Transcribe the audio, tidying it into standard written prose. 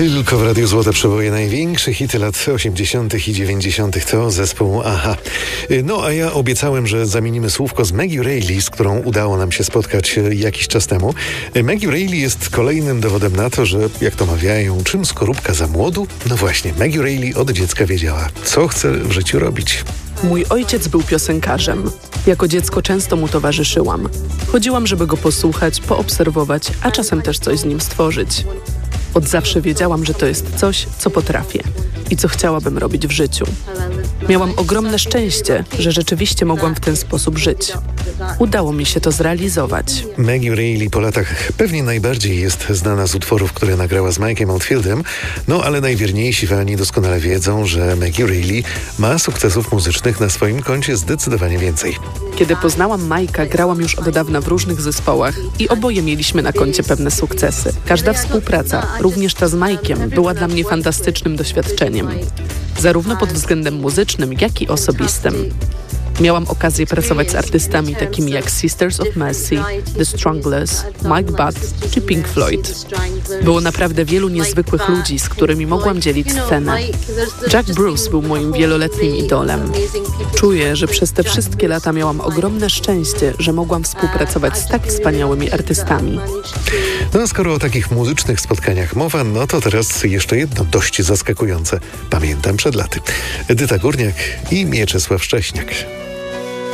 Tylko w Radiu Złote Przeboje największe hity lat 80. i 90. to zespół AHA. No a ja obiecałem, że zamienimy słówko z Maggie Reilly, z którą udało nam się spotkać jakiś czas temu. Maggie Reilly jest kolejnym dowodem na to, że jak to mawiają, czym skorupka za młodu? No właśnie, Maggie Reilly od dziecka wiedziała, co chce w życiu robić. Mój ojciec był piosenkarzem. Jako dziecko często mu towarzyszyłam. Chodziłam, żeby go posłuchać, poobserwować, a czasem też coś z nim stworzyć. Od zawsze wiedziałam, że to jest coś, co potrafię i co chciałabym robić w życiu. Miałam ogromne szczęście, że rzeczywiście mogłam w ten sposób żyć. Udało mi się to zrealizować. Maggie Reilly po latach pewnie najbardziej jest znana z utworów, które nagrała z Mike'em Oldfieldem, no ale najwierniejsi fani doskonale wiedzą, że Maggie Reilly ma sukcesów muzycznych na swoim koncie zdecydowanie więcej. Kiedy poznałam Mike'a, grałam już od dawna w różnych zespołach i oboje mieliśmy na koncie pewne sukcesy. Każda współpraca, również ta z Mike'iem, była dla mnie fantastycznym doświadczeniem. Zarówno pod względem muzycznym, jak i osobistym. Miałam okazję pracować z artystami takimi jak Sisters of Mercy, The Stranglers, Mike Butt czy Pink Floyd. Było naprawdę wielu niezwykłych ludzi, z którymi mogłam dzielić scenę. Jack Bruce był moim wieloletnim idolem. Czuję, że przez te wszystkie lata miałam ogromne szczęście, że mogłam współpracować z tak wspaniałymi artystami. No a skoro o takich muzycznych spotkaniach mowa, no to teraz jeszcze jedno dość zaskakujące. Pamiętam przed laty. Edyta Górniak i Mieczysław Szcześniak.